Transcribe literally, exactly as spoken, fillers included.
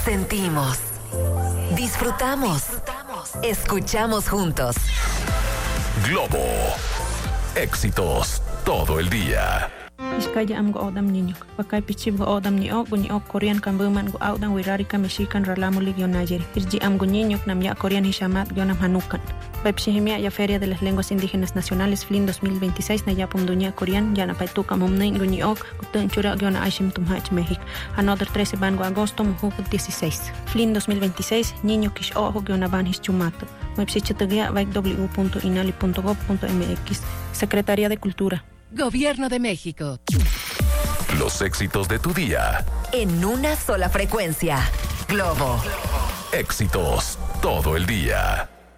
Sentimos, disfrutamos, escuchamos juntos. Globo. Éxitos todo el día. Iskaya am go odam niño. Pakay pichib go odam ni o guni o Korean kan buman go audan wirari ka mexican ralamu ligyo Niger. Irji am go niño nam ya Korean hishamat gionam hanukan. Pepsihimia ya Feria de las Lenguas Indígenas Nacionales F L I N dos mil veintiséis na yapum dunia Korean ya na paituka momnein guni ok gutun chura giona aishim tumhach México. Another trece bango agosto muhukut dieciséis. F L I N dos mil veintiséis niño kish ojo giona ban his chumato. Website vaik w punto inali punto gov punto m x. Secretaría de Cultura. Gobierno de México. Los éxitos de tu día. En una sola frecuencia. Globo. Éxitos todo el día.